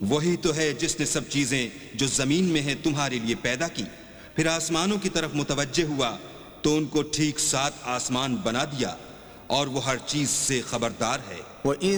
वही तो है जिसने सब चीजें जो जमीन में हैं तुम्हारे लिए पैदा की, फिर आसमानों की तरफ मुतवज्जे हुआ तो उनको ठीक 7 आसमान बना दिया, और वो हर चीज से खबरदार है।